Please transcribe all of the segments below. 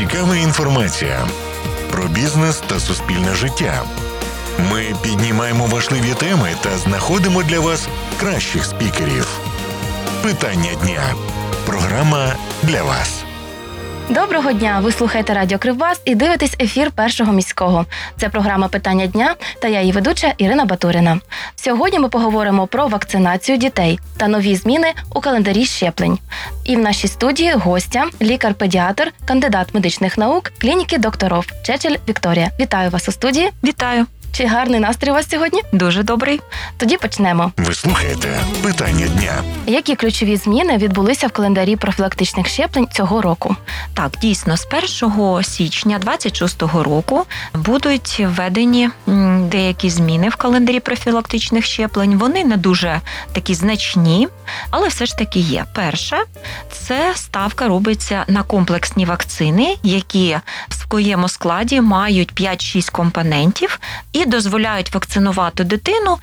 цікава інформація про бізнес та суспільне життя. Ми піднімаємо важливі теми та знаходимо для вас кращих спікерів. Питання дня. Програма для вас. Доброго дня! Ви слухаєте Радіо Кривбас і дивитесь ефір Першого міського. Це програма «Питання дня» та я її ведуча Ірина Батурина. Сьогодні ми поговоримо про вакцинацію дітей та нові зміни у календарі щеплень. І в нашій студії гостя, лікар-педіатр, кандидат медичних наук, клініки докторов Чечель Вікторія. Вітаю вас у студії. Вітаю. Чи гарний настрій у вас сьогодні? Дуже добрий. Тоді почнемо. Ви слухаєте «Питання дня». Які ключові зміни відбулися в календарі профілактичних щеплень цього року? Так, дійсно, з 1 січня 2026 року будуть введені деякі зміни в календарі профілактичних щеплень. Вони не дуже такі значні, але все ж таки є. Перше, це ставка робиться на комплексні вакцини, які в своєму складі мають 5-6 компонентів і дозволяють вакцинувати дитину,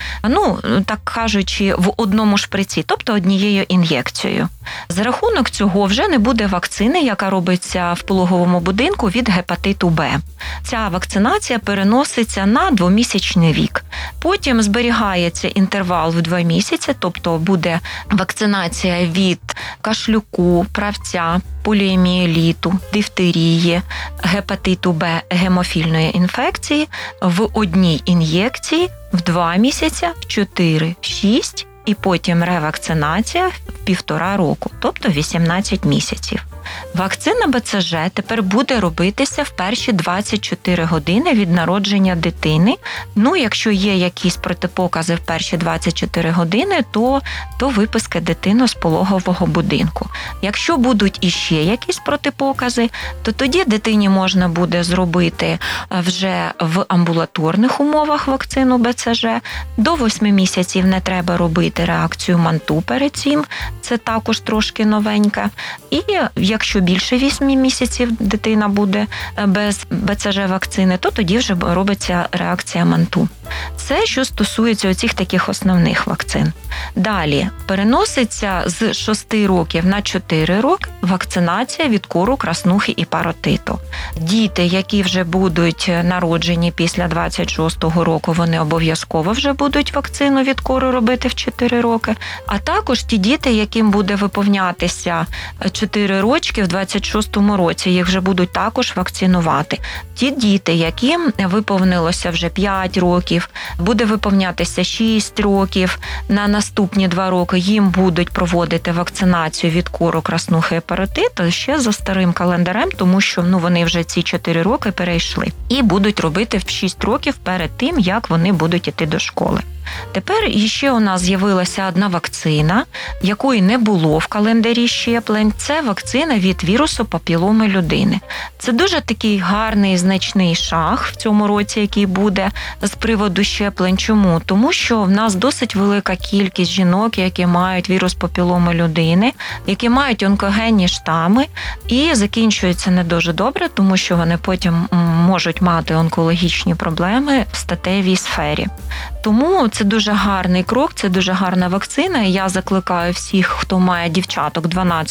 так кажучи, в одному шприці, тобто однією ін'єкцією. За рахунок цього вже не буде вакцини, яка робиться в пологовому будинку від гепатиту Б. Ця вакцинація переноситься на 2-місячний вік. Потім зберігається інтервал в 2 місяці, тобто буде вакцинація від кашлюку, правця, поліомієліту, дифтерії, гепатиту Б, гемофільної інфекції в одній ін'єкції в 2 місяці, в 4, 6 і потім ревакцинація в 1,5 року, тобто 18 місяців. Вакцина БЦЖ тепер буде робитися в перші 24 години від народження дитини. Якщо є якісь протипокази в перші 24 години, то виписка дитини з пологового будинку. Якщо будуть іще якісь протипокази, то тоді дитині можна буде зробити вже в амбулаторних умовах вакцину БЦЖ. До 8 місяців не треба робити реакцію МАНТУ перед цим, це також трошки новенька. І якщо більше 8 місяців дитина буде без БЦЖ-вакцини, то тоді вже робиться реакція МАНТУ. Це що стосується оцих таких основних вакцин. Далі переноситься з 6 років на 4 роки вакцинація від кору, краснухи і паротиту. Діти, які вже будуть народжені після 26-го року, вони обов'язково вже будуть вакцину від кору робити в 4 роки. А також ті діти, яким буде виповнятися 4 рочки в 26-му році, їх вже будуть також вакцинувати. Ті діти, яким виповнилося вже 5 років, буде виповнятися 6 років, на наступні 2 роки їм будуть проводити вакцинацію від кору, краснухи і паротиту ще за старим календарем, тому що вони вже ці 4 роки перейшли. І будуть робити в 6 років перед тим, як вони будуть іти до школи. Тепер іще у нас з'явилася одна вакцина, якої не було в календарі щеплень. Це вакцина від вірусу папіломи людини. Це дуже такий гарний, значний шаг в цьому році, який буде з приводу щеплень. Чому? Тому що в нас досить велика кількість жінок, які мають вірус папіломи людини, які мають онкогенні штами, і закінчується не дуже добре, тому що вони потім можуть мати онкологічні проблеми в статевій сфері. Тому це дуже гарний крок, це дуже гарна вакцина, і я закликаю всіх, хто має дівчаток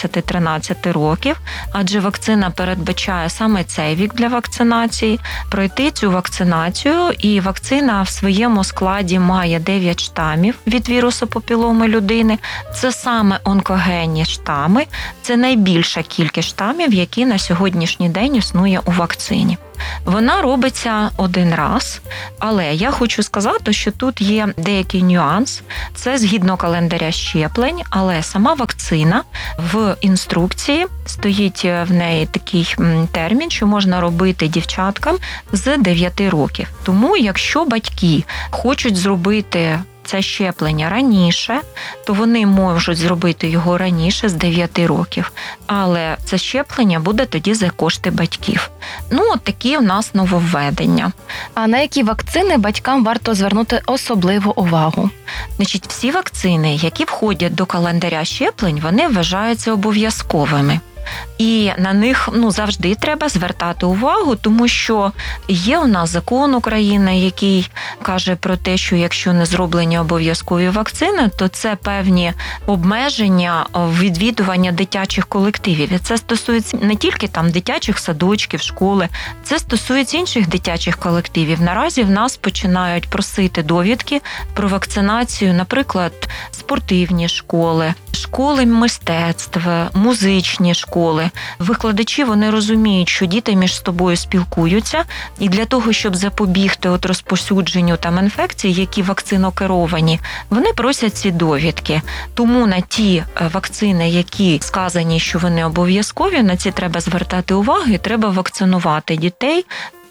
12-13 років, адже вакцина передбачає саме цей вік для вакцинації, пройти цю вакцинацію, і вакцина в своєму складі має 9 штамів від вірусу папіломи людини. Це саме онкогенні штами, це найбільша кількість штамів, які на сьогоднішній день існує у вакцині. Вона робиться один раз, але я хочу сказати, що тут є деякий нюанс. Це згідно календаря щеплень, але сама вакцина в інструкції стоїть в неї такий термін, що можна робити дівчаткам з 9 років. Тому, якщо батьки хочуть зробити це щеплення раніше, то вони можуть зробити його раніше з 9 років. Але це щеплення буде тоді за кошти батьків. Такі в нас нововведення. А на які вакцини батькам варто звернути особливу увагу? Всі вакцини, які входять до календаря щеплень, вони вважаються обов'язковими. і на них завжди треба звертати увагу, тому що є у нас закон України, який каже про те, що якщо не зроблені обов'язкові вакцини, то це певні обмеження відвідування дитячих колективів. І це стосується не тільки там дитячих садочків, школи, це стосується інших дитячих колективів. Наразі в нас починають просити довідки про вакцинацію, наприклад, спортивні школи, школи мистецтв, музичні школи. Викладачі, вони розуміють, що діти між собою спілкуються, і для того, щоб запобігти розповсюдженню там інфекцій, які вакцинокеровані, вони просять ці довідки. Тому на ті вакцини, які сказані, що вони обов'язкові, на ці треба звертати увагу і треба вакцинувати дітей.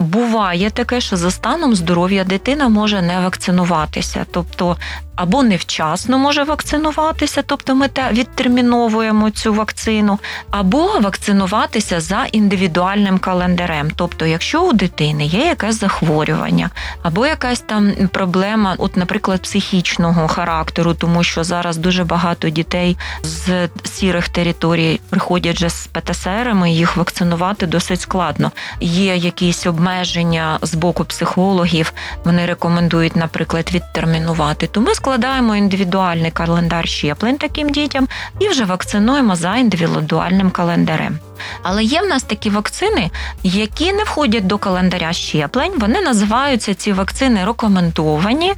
Буває таке, що за станом здоров'я дитина може не вакцинуватися, тобто або невчасно може вакцинуватися, тобто ми відтерміновуємо цю вакцину, або вакцинуватися за індивідуальним календарем. Тобто, якщо у дитини є якесь захворювання, або якась там проблема, наприклад, психічного характеру, тому що зараз дуже багато дітей з сірих територій приходять вже з ПТСРами, їх вакцинувати досить складно. Є якісь обмеження з боку психологів, вони рекомендують, наприклад, відтермінувати. То ми складаємо індивідуальний календар щеплень таким дітям і вже вакцинуємо за індивідуальним календарем. Але є в нас такі вакцини, які не входять до календаря щеплень, вони називаються ці вакцини рекомендовані,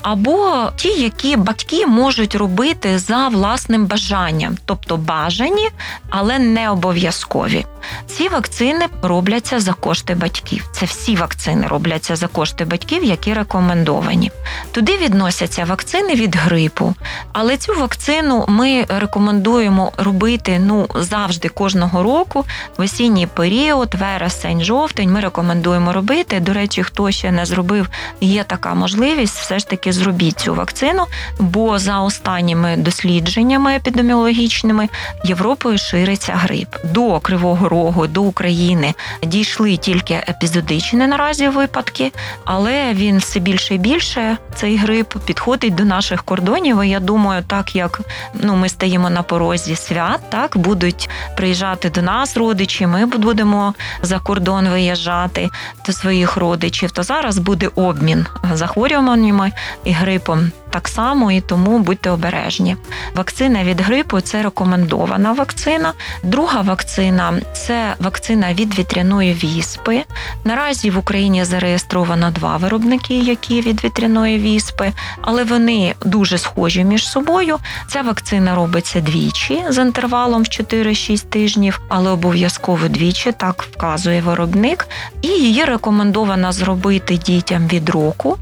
або ті, які батьки можуть робити за власним бажанням, тобто бажані, але не обов'язкові. Ці вакцини робляться за кошти батьків. Це всі вакцини робляться за кошти батьків, які рекомендовані. Туди відносяться вакцини від грипу, але цю вакцину ми рекомендуємо робити завжди кожного року, в осінній період, вересень, жовтень ми рекомендуємо робити. До речі, хто ще не зробив, є така можливість, все ж таки зробіть цю вакцину, бо за останніми дослідженнями епідеміологічними Європою шириться грип. До Кривого Рогу, до України дійшли тільки епізодичні наразі випадки, але він все більше і більше, цей грип, підходить до наших кордонів. І я думаю, так як ми стоїмо на порозі свят, так будуть приїжджати до нас родичі, ми будемо за кордон виїжджати до своїх родичів, то зараз буде обмін захворюваннями і грипом так само, і тому будьте обережні. Вакцина від грипу – це рекомендована вакцина. Друга вакцина – це вакцина від вітряної віспи. Наразі в Україні зареєстровано 2 виробники, які від вітряної віспи, але вони дуже схожі між собою. Ця вакцина робиться двічі з інтервалом в 4-6 тижнів, але обов'язково двічі, так вказує виробник. І її рекомендовано зробити дітям від року,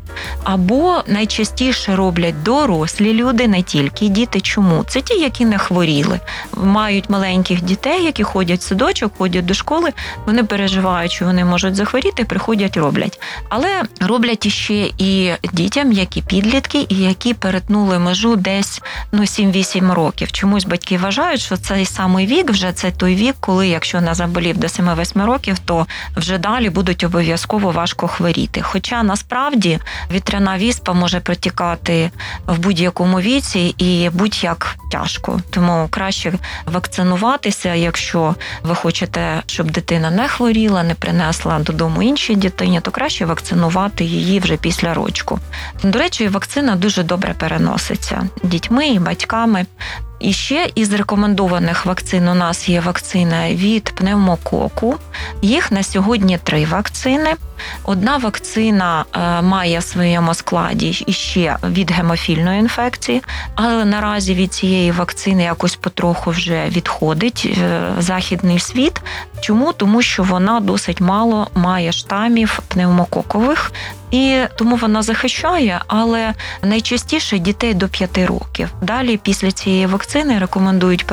або найчастіше роблять дорослі люди, не тільки діти. Чому? Це ті, які не хворіли. Мають маленьких дітей, які ходять в садочок, ходять до школи, вони переживають, що вони можуть захворіти, приходять, роблять. Але роблять іще і дітям, які підлітки, і які перетнули межу десь 7-8 років. Чомусь батьки вважають, що цей самий вік, вже це той вік, коли, якщо не заболів до 7-8 років, то вже далі будуть обов'язково важко хворіти. Хоча насправді вітряна віспа може протікати в будь-якому віці і будь-як тяжко. Тому краще вакцинуватися, якщо ви хочете, щоб дитина не хворіла, не принесла додому іншій дитині, то краще вакцинувати її вже після рочку. До речі, вакцина дуже добре переноситься дітьми і батьками. І ще із рекомендованих вакцин у нас є вакцина від пневмококу. Їх на сьогодні 3 вакцини. Одна вакцина має в своєму складі іще від гемофільної інфекції, але наразі від цієї вакцини якось потроху вже відходить західний світ. Чому? Тому що вона досить мало має штамів пневмококових, і тому вона захищає, але найчастіше дітей до 5 років. Далі після цієї вакцини рекомендують